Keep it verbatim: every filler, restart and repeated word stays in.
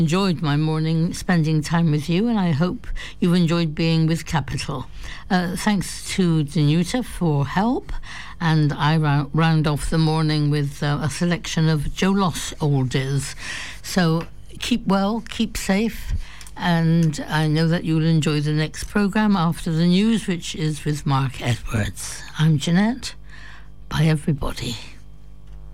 Enjoyed my morning spending time with you, and I hope you've enjoyed being with Capital. Uh, thanks to Danuta for help, and I ra- round off the morning with uh, a selection of Joe Loss oldies. So keep well, keep safe, and I know that you'll enjoy the next programme after the news, which is with Mark Edwards. I'm Jeanette. Bye, everybody.